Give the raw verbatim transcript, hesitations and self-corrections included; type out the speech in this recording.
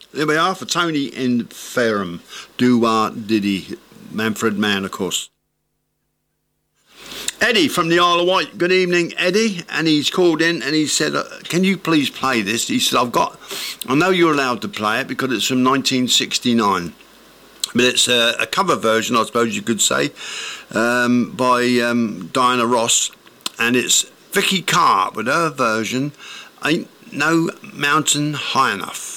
There we are for Tony in Fareham. Do-wah diddy. Manfred Mann, of course. Eddie from the Isle of Wight. Good evening, Eddie. And he's called in and he said, uh, can you please play this? He said, I've got, I know you're allowed to play it because it's from nineteen sixty-nine. But it's a, a cover version, I suppose you could say, um, by um, Diana Ross. And it's Vicky Carr with her version, Ain't No Mountain High Enough.